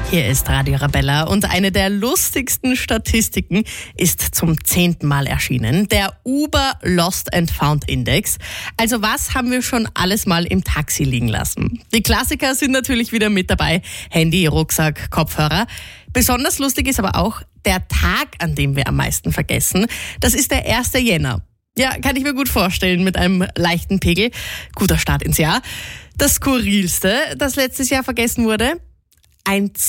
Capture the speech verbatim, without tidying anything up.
Hier ist Radio Arabella und eine der lustigsten Statistiken ist zum zehnten Mal erschienen, der Uber Lost and Found Index. Also was haben wir schon alles mal im Taxi liegen lassen? Die Klassiker sind natürlich wieder mit dabei, Handy, Rucksack, Kopfhörer. Besonders lustig ist aber auch der Tag, an dem wir am meisten vergessen. Das ist der erste Jänner. Ja, kann ich mir gut vorstellen mit einem leichten Pegel. Guter Start ins Jahr. Das Skurrilste, das letztes Jahr vergessen wurde: ein